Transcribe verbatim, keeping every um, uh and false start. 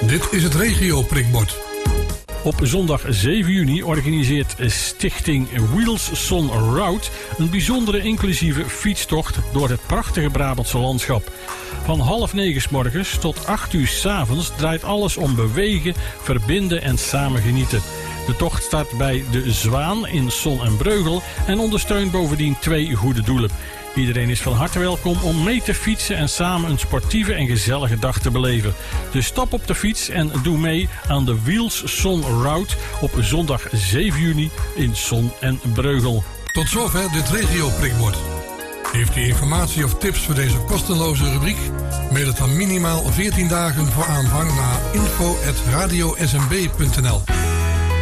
Dit is het regio prikbord. Op zondag zeven juni organiseert stichting Wheelson Route een bijzondere inclusieve fietstocht door het prachtige Brabantse landschap. Van half negen 's morgens tot acht uur 's avonds draait alles om bewegen, verbinden en samen genieten. De tocht start bij de Zwaan in Son en Breugel en ondersteunt bovendien twee goede doelen. Iedereen is van harte welkom om mee te fietsen en samen een sportieve en gezellige dag te beleven. Dus stap op de fiets en doe mee aan de Wheelson Route op zondag zeven juni in Son en Breugel. Tot zover dit regio prikbord. Heeft u informatie of tips voor deze kostenloze rubriek? Mail het dan minimaal veertien dagen voor aanvang naar info at radio s m b punt n l.